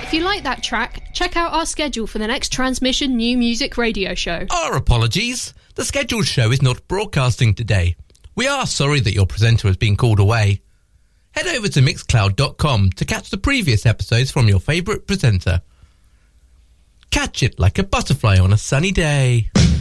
If you like that track, check out our schedule for the next Transmission New Music radio show. Our apologies. The scheduled show is not broadcasting today. We are sorry that your presenter has been called away. Head over to mixcloud.com to catch the previous episodes from your favourite presenter. Catch it like a butterfly on a sunny day.